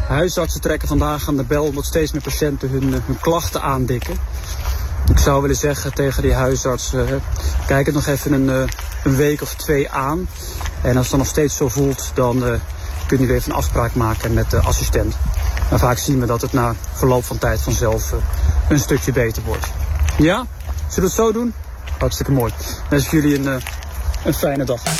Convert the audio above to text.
Huisartsen trekken vandaag aan de bel omdat steeds meer patiënten hun klachten aandikken. Ik zou willen zeggen tegen die huisartsen, kijk het nog even een week of 2 aan. En als het dan nog steeds zo voelt, dan kun je weer even een afspraak maken met de assistent. En vaak zien we dat het na verloop van tijd vanzelf een stukje beter wordt. Ja? Zullen we het zo doen? Hartstikke mooi. Dan wens ik jullie een fijne dag.